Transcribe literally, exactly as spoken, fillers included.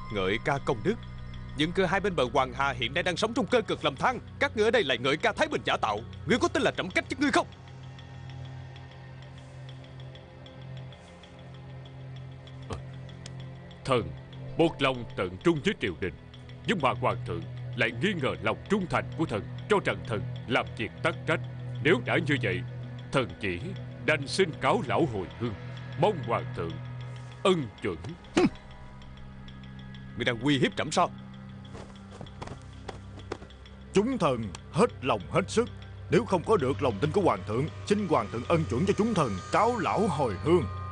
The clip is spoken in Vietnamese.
Ngợi ca công đức. Những cơ hai bên bờ Hoàng Hà hiện nay đang sống trong cơ cực lầm than. Các ngươi ở đây lại ngợi ca thái bình giả tạo. Ngươi có tin là trẫm cách chứ ngươi không? Thần một lòng tận trung với triều đình, nhưng mà hoàng thượng lại nghi ngờ lòng trung thành của thần, cho rằng thần làm việc tắc trách. Nếu đã như vậy, thần chỉ đành xin cáo lão hồi hương, mong hoàng thượng ân chuẩn. Ngươi đang uy hiếp trẫm sao? Chúng thần hết lòng hết sức. Nếu không có được lòng tin của hoàng thượng, xin hoàng thượng ân chuẩn cho chúng thần cáo lão hồi hương.